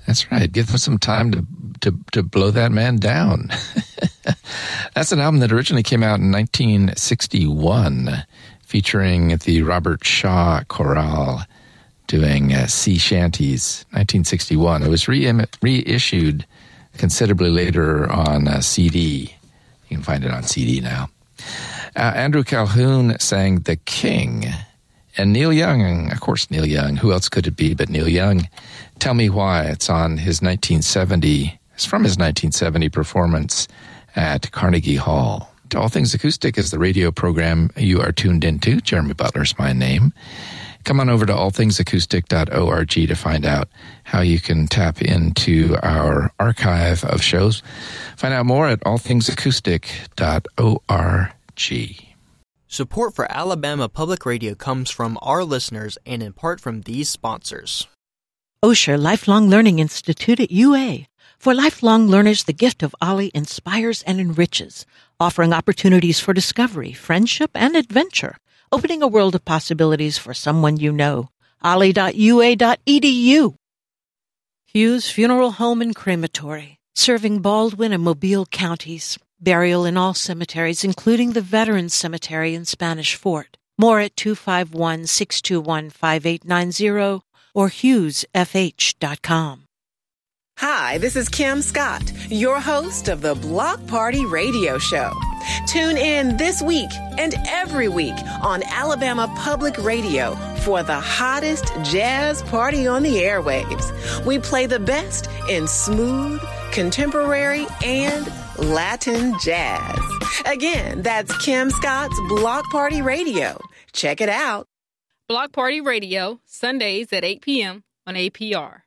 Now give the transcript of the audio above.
That's right. Give them some time to blow that man down. That's an album that originally came out in 1961, featuring the Robert Shaw Chorale doing sea shanties. 1961. It was reissued considerably later on CD. You can find it on CD now. Andrew Calhoun sang The King. And Neil Young, of course Neil Young, who else could it be but Neil Young? Tell Me Why. It's from his 1970 performance at Carnegie Hall. All Things Acoustic is the radio program you are tuned into. Jeremy Butler's my name. Come on over to allthingsacoustic.org to find out how you can tap into our archive of shows. Find out more at allthingsacoustic.org. Support for Alabama Public Radio comes from our listeners and in part from these sponsors. Osher Lifelong Learning Institute at UA. For lifelong learners, the gift of OLLI inspires and enriches, offering opportunities for discovery, friendship, and adventure, opening a world of possibilities for someone you know. olli.ua.edu. Hughes Funeral Home and Crematory, serving Baldwin and Mobile counties. Burial in all cemeteries, including the Veterans Cemetery in Spanish Fort. More at 251-621-5890 or HughesFH.com. Hi, this is Kim Scott, your host of the Block Party Radio Show. Tune in this week and every week on Alabama Public Radio for the hottest jazz party on the airwaves. We play the best in smooth, contemporary, and Latin jazz. Again, that's Kim Scott's Block Party Radio. Check it out. Block Party Radio, Sundays at 8 p.m. on APR.